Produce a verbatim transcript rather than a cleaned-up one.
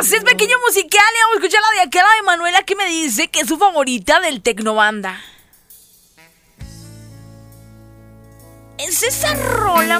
Vámonos, es pequeño musical y vamos a escuchar la de aquella de Manuela que me dice que es su favorita del Tecnobanda. Es esa rola,